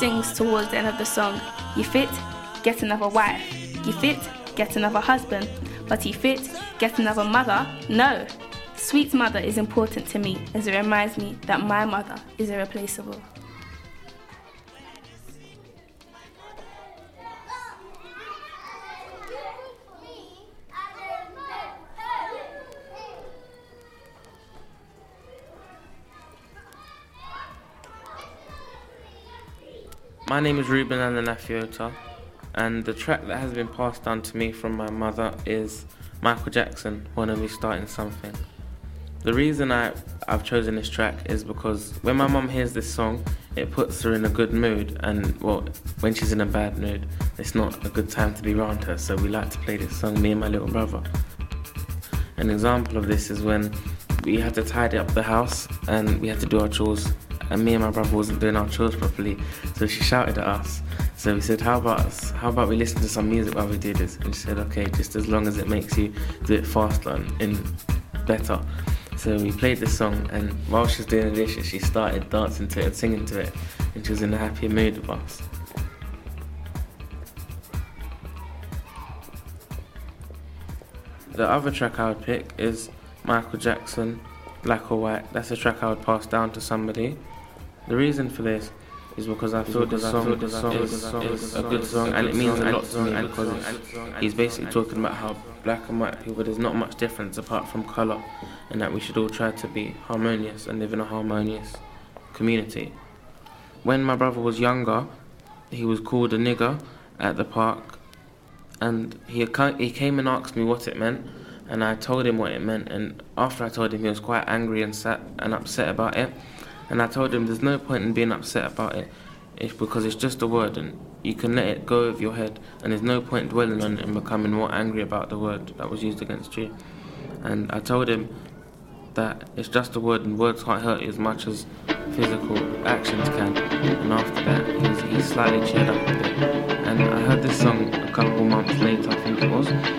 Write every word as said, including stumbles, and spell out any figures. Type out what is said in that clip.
sings towards the end of the song, "You fit, get another wife. You fit, get another husband. But you fit, get another mother? No. Sweet mother is important to me as it reminds me that my mother is irreplaceable." My name is Ruben Ananafiota, and the track that has been passed down to me from my mother is Michael Jackson, "Wanna Be Starting Something." The reason I, I've chosen this track is because when my mum hears this song, it puts her in a good mood, and well, when she's in a bad mood, it's not a good time to be around her, so we like to play this song, me and my little brother. An example of this is when we had to tidy up the house and we had to do our chores, and me and my brother wasn't doing our chores properly, so she shouted at us. So we said, how about us? How about we listen to some music while we do this? And she said, okay, just as long as it makes you do it faster and in better. So we played this song, and while she was doing the dishes, she started dancing to it and singing to it, and she was in a happy mood with us. The other track I would pick is Michael Jackson, "Black or White." That's a track I would pass down to somebody. The reason for this is because I feel this song is a good song, and it means a lot to me because he's basically talking about how black and white people, there's not much difference apart from colour, and that we should all try to be harmonious and live in a harmonious community. When my brother was younger, he was called a nigger at the park, and he he came and asked me what it meant, and I told him what it meant, and after I told him, he was quite angry and sad and upset about it. And I told him there's no point in being upset about it, it's because it's just a word and you can let it go over your head, and there's no point dwelling on it and becoming more angry about the word that was used against you. And I told him that it's just a word and words can't hurt you as much as physical actions can. And after that, he, was, he slightly cheered up a bit. And I heard this song a couple months later, I think it was,